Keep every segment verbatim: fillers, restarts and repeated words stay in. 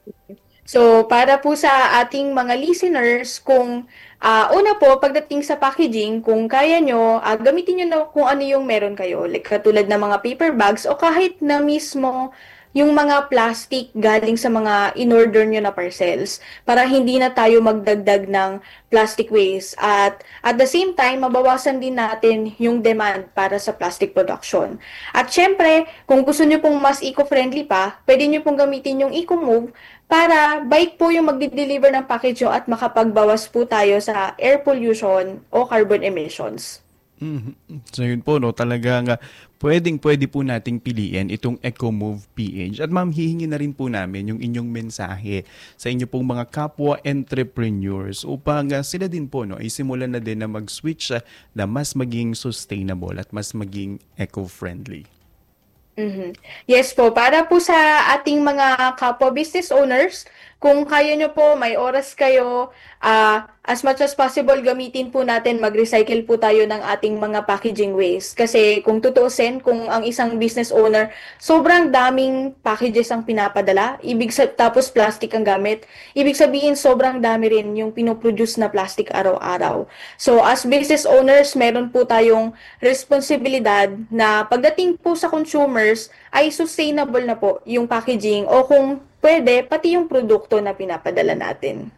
So, para po sa ating mga listeners, kung ah, una po, pagdating sa packaging, kung kaya nyo, ah, gamitin nyo na kung ano yung meron kayo. Like, katulad ng mga paper bags o kahit na mismo yung mga plastic galing sa mga in-order nyo na parcels para hindi na tayo magdagdag ng plastic waste. At at the same time, mabawasan din natin yung demand para sa plastic production. At syempre, kung gusto nyo pong mas eco-friendly pa, pwede nyo pong gamitin yung EcoMove para bike po yung magde-deliver ng package nyo at makapagbawas po tayo sa air pollution o carbon emissions. Mhm. So yun po, no, talagang uh, pwedeng pwede po nating piliin itong EcoMove P H. At ma'am, hihingi na rin po namin yung inyong mensahe sa inyo pong mga kapwa entrepreneurs upang uh, sila din po no, ay simulan na din na mag-switch uh, na mas maging sustainable at mas maging eco-friendly. Mhm. Yes po, para po sa ating mga kapwa business owners, kung kaya nyo po, may oras kayo, ah, as much as possible, gamitin po natin, mag-recycle po tayo ng ating mga packaging waste. Kasi kung tutuusin, kung ang isang business owner, sobrang daming packages ang pinapadala, ibig sa, tapos plastic ang gamit, ibig sabihin sobrang dami rin yung pinoproduce na plastic araw-araw. So as business owners, meron po tayong responsibilidad na pagdating po sa consumers ay sustainable na po yung packaging o kung pwede, pati yung produkto na pinapadala natin.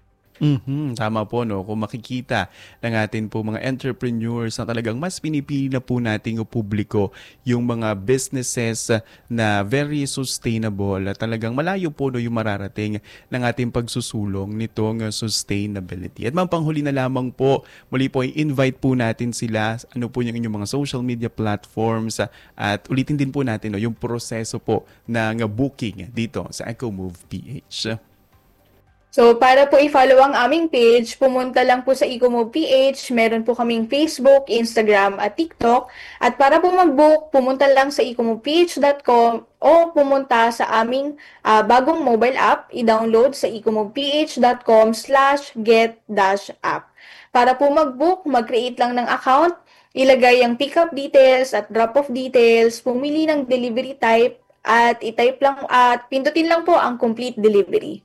Mhm, tama po, no? Kung makikita ng atin po mga entrepreneurs na talagang mas pinipili na po nating publiko yung mga businesses ah, na very sustainable at talagang malayo po no, yung mararating ng ating pagsusulong nitong ah, sustainability. At panghuli na lamang po, muli po i-invite po natin sila, ano po yung inyong mga social media platforms ah, at ulitin din po natin no, yung proseso po ng ah, booking dito sa EcoMove P H. So, para po i-follow ang aming page, pumunta lang po sa Ecomove P H. Meron po kaming Facebook, Instagram, at TikTok. At para po mag-book, pumunta lang sa ecomove p h dot com o pumunta sa aming ah, bagong mobile app, i-download sa ecomove p h dot com slash get dash app. Para po mag-book, mag-create lang ng account, ilagay ang pickup details at drop-off details, pumili ng delivery type, at i-type lang at pindutin lang po ang complete delivery.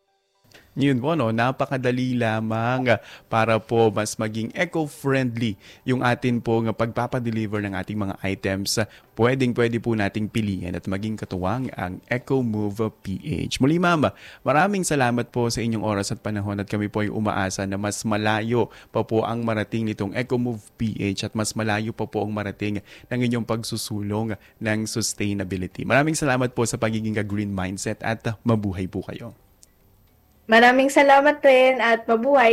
Yun po, no? Napakadali lamang ah, para po mas maging eco-friendly yung atin po ng pagpapadeliver ng ating mga items. Pwedeng-pwede po nating piliin at maging katuwang ang EcoMove P H. Muli ma'am, maraming salamat po sa inyong oras at panahon at kami po ay umaasa na mas malayo pa po ang marating nitong EcoMove P H at mas malayo pa po ang marating ng inyong pagsusulong ng sustainability. Maraming salamat po sa pagiging ka-green mindset at ah, mabuhay po kayo. Maraming salamat rin at mabuhay!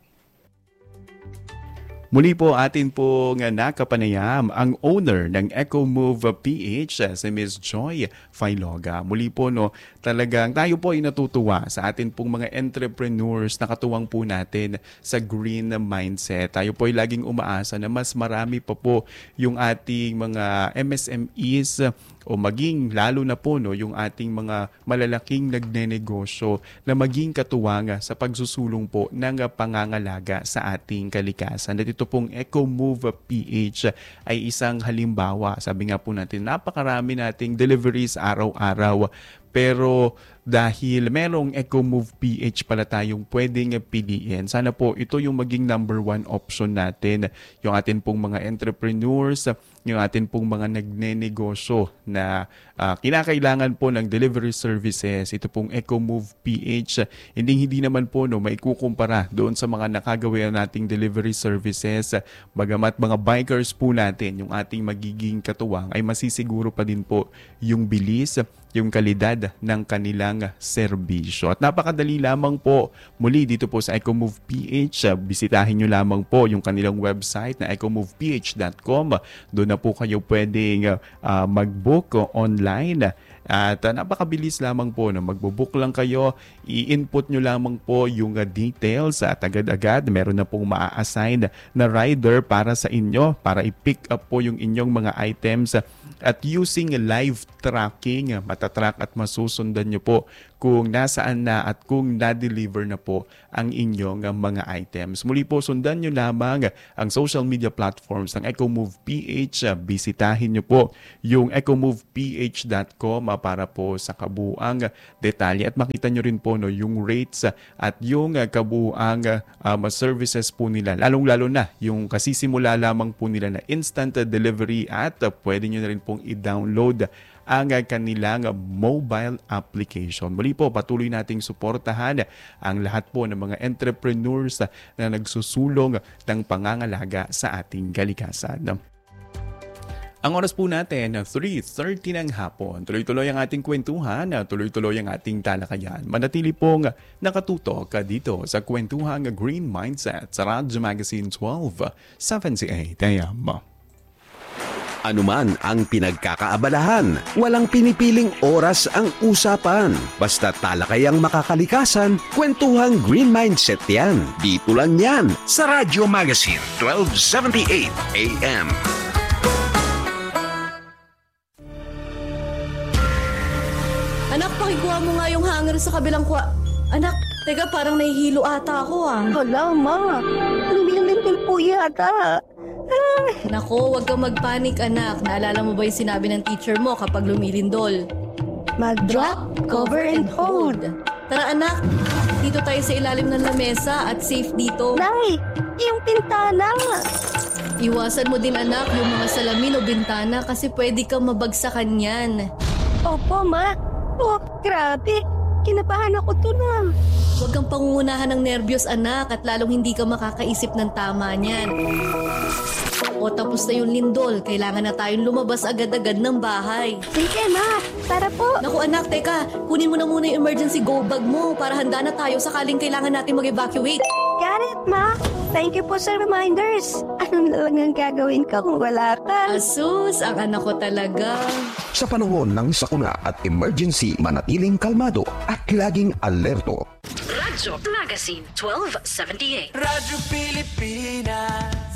Muli po atin po nga nakapanayam ang owner ng EcoMove P H, si Miss Joy Failoga. Muli po no, talagang tayo po ay natutuwa sa atin pong mga entrepreneurs na katuwang po natin sa green mindset. Tayo po ay laging umaasa na mas marami pa po yung ating mga M S M Es o maging lalo na po no, yung ating mga malalaking nagnenegosyo na maging katuwang sa pagsusulong po ng pangangalaga sa ating kalikasan. At ito pong EcoMove P H ay isang halimbawa. Sabi nga po natin, napakarami nating deliveries araw-araw. Pero dahil merong EcoMove P H pala tayong pwedeng piliin, sana po ito yung maging number one option natin. Yung atin pong mga entrepreneurs, yung atin pong mga nagnenegosyo na uh, kinakailangan po ng delivery services, ito pong EcoMove P H, hindi hindi naman po no, maikukumpara doon sa mga nakagawa nating delivery services. Bagamat mga bikers po natin, yung ating magiging katuwang, ay masisiguro pa din po yung bilis, yung kalidad ng kanilang serbisyo. At napakadali lamang po muli dito po sa EcoMove P H. Bisitahin nyo lamang po yung kanilang website na ecomove p h dot com. Doon na po kayo pwedeng uh, mag-book online. At uh, napakabilis lamang po na magbo-book lang kayo, i-input nyo lamang po yung uh, details at agad-agad meron na pong maa-assign na rider para sa inyo para i-pick up po yung inyong mga items at using live tracking, matatrack at masusundan nyo po kung nasaan na at kung na-deliver na po ang inyong uh, mga items. Muli po, sundan nyo lamang ang social media platforms ng EcoMove P H. Uh, bisitahin nyo po yung ecomove p h dot com uh, para po sa kabuuang detalye at makita nyo rin po no, yung rates uh, at yung uh, kabuuang uh, um, services po nila. Lalong-lalo na yung kasisimula lamang po nila na instant uh, delivery at uh, pwede nyo na rin pong i-download ang kanilang mobile application. Muli po, patuloy nating suportahan ang lahat po ng mga entrepreneurs na nagsusulong ng pangangalaga sa ating kalikasan. Ang oras po natin, three thirty ng hapon. Tuloy-tuloy ang ating kwentuhan, tuloy-tuloy ang ating talakayan. Manatili pong nakatutok dito sa kwentuhang Green Mindset sa Radyo Magazine twelve seventy-eight A M. Anuman ang pinagkakaabalahan, walang pinipiling oras ang usapan. Basta talakayang makakalikasan, kwentuhang Green Mindset yan. Dito lang yan sa Radyo Magazine twelve seventy-eight A M. Anak, pakikuha mo nga yung hanger sa kabilang kwa... Anak, teka, parang nahihilo ata ako ah. Hala, ma. Lumilintin po yata. Ah. Nako, huwag kang magpanik anak. Naalala mo ba yung sinabi ng teacher mo kapag lumilindol? Mag-drop, cover, and hold. Tara anak, dito tayo sa ilalim ng lamesa at safe dito. Nay, yung pintana. Iwasan mo din anak yung mga salamin o bintana kasi pwede kang mabagsakan yan. Opo, ma. Oh, grabe. Kinabahan ako to na. Huwag kang pangungunahan ng nerbiyos anak at lalong hindi ka makakaisip ng tama niyan. O tapos na yung lindol, kailangan na tayong lumabas agad-agad ng bahay. Sige, ma. Tara po. Naku anak, teka, kunin mo na muna yung emergency go bag mo para handa na tayo sakaling kailangan natin mag-evacuate. Got it, ma. Thank you po sa reminders. Ano na lang ang gagawin ko kung wala ka? Asus, ang anak ko talaga. Sa panahon ng sakuna at emergency, manatiling kalmado at laging alerto. Radyo Magazine twelve seventy-eight. Radyo Pilipinas.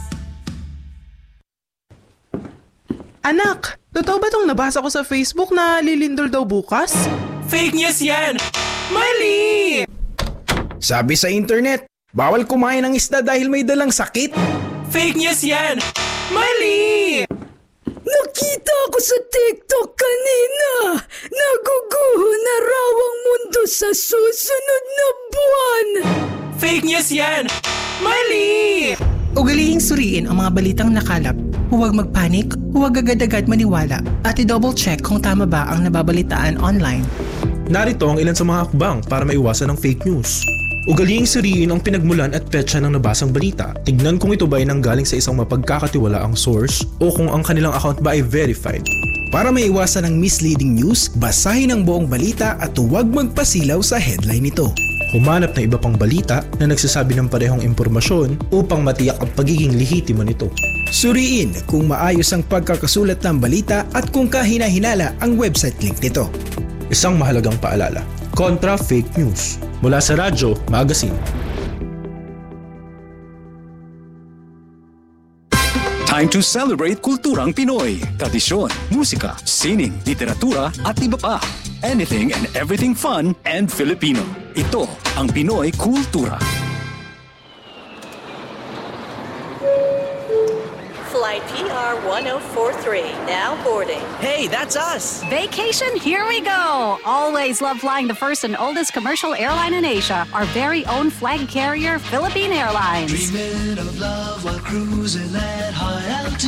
Anak, totoo ba itong nabasa ko sa Facebook na lilindol daw bukas? Fake news yan! Mali! Sabi sa internet, bawal kumain ng isda dahil may dalang sakit. Fake news yan! Mali! Nakita ko sa TikTok kanina. Naguguho na raw ang mundo sa susunod na buwan. Fake news yan! Mali! Ugaliing suriin ang mga balitang nakalap. Huwag magpanik, huwag agad-agad maniwala, at i-double check kung tama ba ang nababalitaan online. Narito ang ilan sa mga hakbang para maiwasan ang fake news. Ugaliing suriin ang pinagmulan at petsa ng nabasang balita. Tignan kung ito ba ay nanggaling sa isang mapagkakatiwalaang source o kung ang kanilang account ba ay verified. Para maiwasan ang misleading news, basahin ang buong balita at huwag magpasilaw sa headline nito. Humanap ng iba pang balita na nagsasabi ng parehong impormasyon upang matiyak ang pagiging lehitimo nito. Suriin kung maayos ang pagkakasulat ng balita at kung kahina-hinala ang website link nito. Isang mahalagang paalala, kontra fake news. Mula sa Radyo Magazine. Time to celebrate kulturang Pinoy. Tradisyon, musika, sining, literatura at iba pa. Anything and everything fun and Filipino. Ito ang Pinoy Kultura. Flight P R one oh four three, now boarding. Hey, that's us! Vacation, here we go! Always love flying the first and oldest commercial airline in Asia, our very own flag carrier, Philippine Airlines. Dreaming of love while cruising at high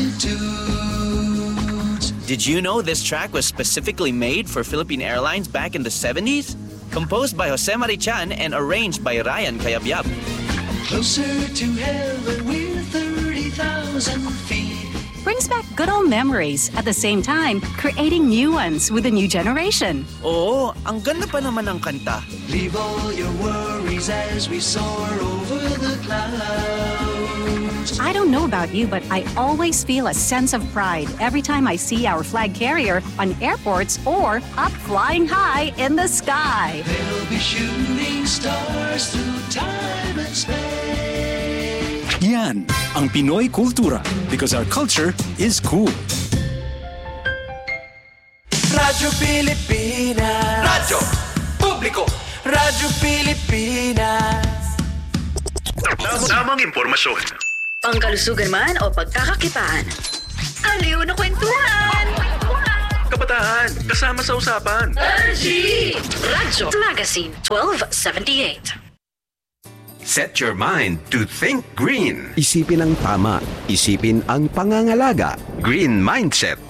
altitudes. Did you know this track was specifically made for Philippine Airlines back in the seventies? Composed by Jose Marichan and arranged by Ryan Cayabyab. Closer to heaven with thirty thousand feet. Brings back good old memories, at the same time, creating new ones with a new generation. Oo, ang ganda pa naman ng kanta. Leave all your worries as we soar over the clouds. I don't know about you, but I always feel a sense of pride every time I see our flag carrier on airports or up flying high in the sky. They'll be shooting stars through time and space. Yan ang Pinoy Kultura because our culture is cool. Radyo Pilipinas. Radyo! Boom! publiko. Radyo Pilipinas. Tamang impormasyon. Pangkalusugan man o pagkakakitaan. Aliw na kwentuhan! Kabataan, kasama sa usapan. R G! Radyo Magazine twelve seventy-eight. Set your mind to think green. Isipin ang tama. Isipin ang pangangalaga. Green Mindset.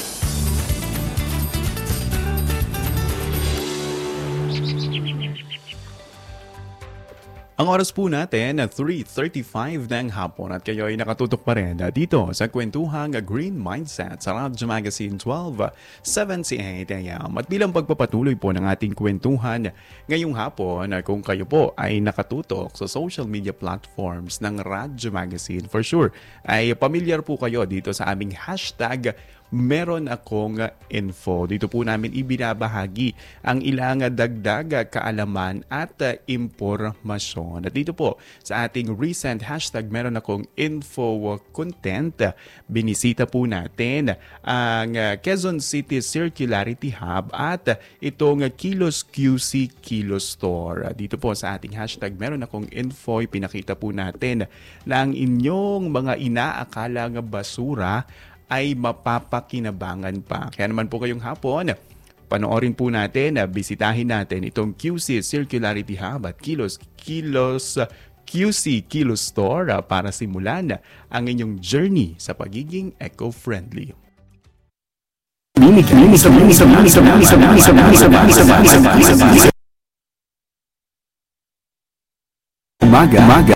Ang oras po natin na three thirty-five ng hapon at kayo ay nakatutok pa rin dito sa kwentuhang Green Mindset sa Radyo Magazine twelve seventy-eight A M. At bilang pagpapatuloy po ng ating kwentuhan ngayong hapon, kung kayo po ay nakatutok sa social media platforms ng Radyo Magazine, for sure ay pamilyar po kayo dito sa aming hashtag Meron Akong Info. Dito po namin ibinabahagi ang ilang dagdag kaalaman at impormasyon. At dito po sa ating recent hashtag Meron Akong Info content, binisita po natin ang Quezon City Circularity Hub at itong Kilos Q C Kilos Store. Dito po sa ating hashtag Meron Akong Info, pinakita po natin na ang inyong mga inaakalang basura ay mapapakinabangan pa. Kaya naman po kayong hapon, panoorin po natin, bisitahin natin itong Q C Circularity Hub at Kilos Kilos Q C Kilos Store para simulan ang inyong journey sa pagiging eco-friendly. Umaga, umaga,